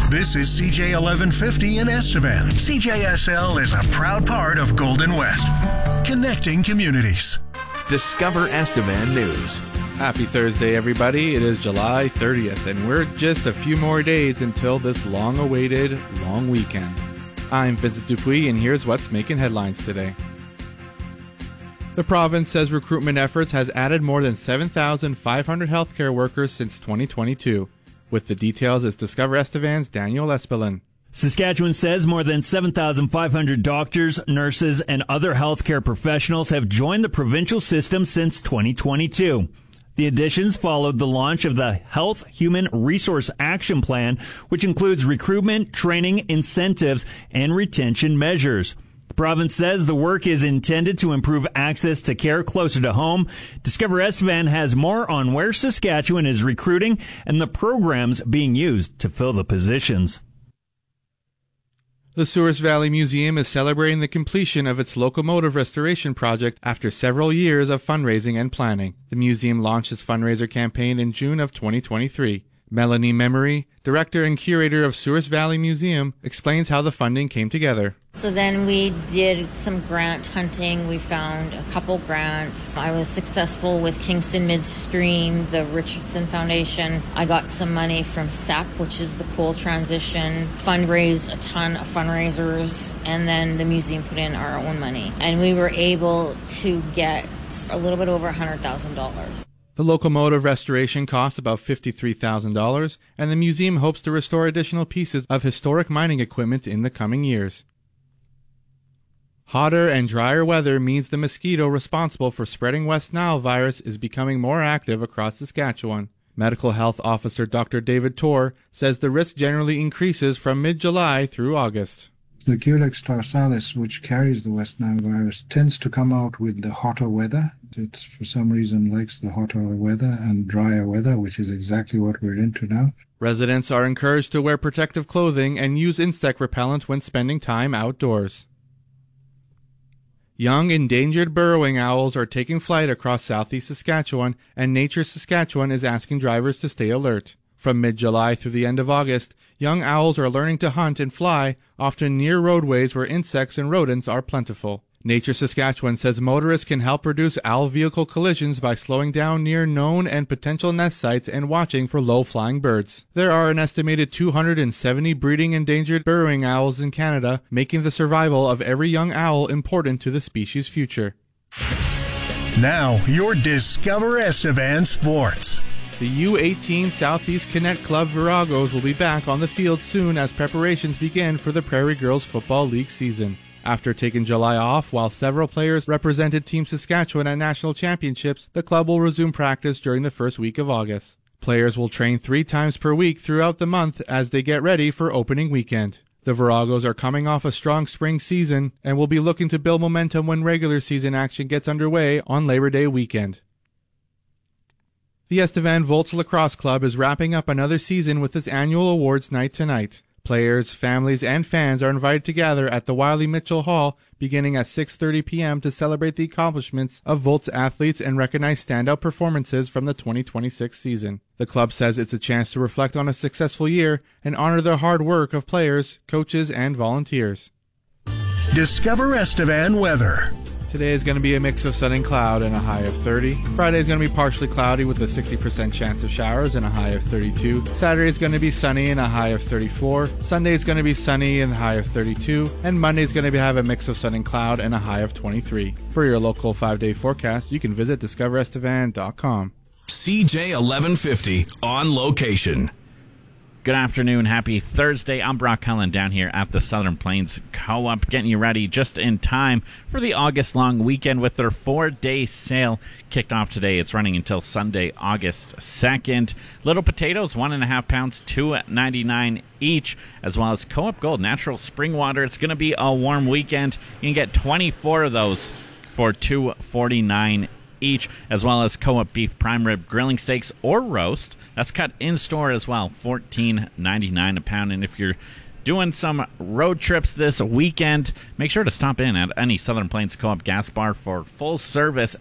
This is CJ 1150 in Estevan. CJSL is a proud part of Golden West, connecting communities. Discover Estevan News. Happy Thursday, everybody. It is July 30th, and we're just a few more days until this long-awaited long weekend. I'm Vincent Dupuis, and here's what's making headlines today. The province says recruitment efforts has added more than 7,500 healthcare workers since 2022. With the details is Discover Estevan's Daniel Espelin. Saskatchewan says more than 7,500 doctors, nurses, and other healthcare professionals have joined the provincial system since 2022. The additions followed the launch of the Health Human Resource Action Plan, which includes recruitment, training, incentives, and retention measures. The province says the work is intended to improve access to care closer to home. Discover Estevan has more on where Saskatchewan is recruiting and the programs being used to fill the positions. The Souris Valley Museum is celebrating the completion of its locomotive restoration project after several years of fundraising and planning. The museum launched its fundraiser campaign in June of 2023. Melanie Memory, director and curator of Souris Valley Museum, explains how the funding came together. So then we did some grant hunting. We found a couple grants. I was successful with Kingston Midstream, the Richardson Foundation. I got some money from SEP, which is the Coal Transition, fundraised a ton of fundraisers, and then the museum put in our own money. And we were able to get a little bit over $100,000. The locomotive restoration cost about $53,000, and the museum hopes to restore additional pieces of historic mining equipment in the coming years. Hotter and drier weather means the mosquito responsible for spreading West Nile virus is becoming more active across Saskatchewan. Medical Health Officer Dr. David Torr says the risk generally increases from mid-July through August. The Culex tarsalis, which carries the West Nile virus, tends to come out with the hotter weather. It, for some reason, likes the hotter weather and drier weather, which is exactly what we're into now. Residents are encouraged to wear protective clothing and use insect repellent when spending time outdoors. Young endangered burrowing owls are taking flight across southeast Saskatchewan, and Nature Saskatchewan is asking drivers to stay alert. From mid-July through the end of August, young owls are learning to hunt and fly, often near roadways where insects and rodents are plentiful. Nature Saskatchewan says motorists can help reduce owl vehicle collisions by slowing down near known and potential nest sites and watching for low-flying birds. There are an estimated 270 breeding endangered burrowing owls in Canada, making the survival of every young owl important to the species' future. Now, your Discover Estevan Sports. The U18 Southeast Connect Club Viragos will be back on the field soon as preparations begin for the Prairie Girls Football League season. After taking July off while several players represented Team Saskatchewan at national championships, the club will resume practice during the first week of August. Players will train 3 times per week throughout the month as they get ready for opening weekend. The Viragos are coming off a strong spring season and will be looking to build momentum when regular season action gets underway on Labor Day weekend. The Estevan Volts Lacrosse Club is wrapping up another season with its annual awards night tonight. Players, families, and fans are invited to gather at the Wiley Mitchell Hall beginning at 6:30 p.m. to celebrate the accomplishments of Volts athletes and recognize standout performances from the 2026 season. The club says it's a chance to reflect on a successful year and honor the hard work of players, coaches, and volunteers. Discover Estevan weather. Today is going to be a mix of sun and cloud and a high of 30. Friday is going to be partially cloudy with a 60% chance of showers and a high of 32. Saturday is going to be sunny and a high of 34. Sunday is going to be sunny and a high of 32. And Monday is going to have a mix of sun and cloud and a high of 23. For your local 5-day forecast, you can visit discoverestevan.com. CJ 1150 on location. Good afternoon. Happy Thursday. I'm Brock Cullen down here at the Southern Plains Co-op, getting you ready just in time for the August long weekend with their 4-day sale kicked off today. It's running until Sunday, August 2nd. Little potatoes, 1.5 pounds, $2.99 each, as well as Co-op Gold natural spring water. It's going to be a warm weekend. You can get 24 of those for $2.49 each, as well as Co-op beef prime rib grilling steaks or roast. That's cut in store as well, $14.99 a pound. And if you're doing some road trips this weekend, make sure to stop in at any Southern Plains Co-op gas bar for full service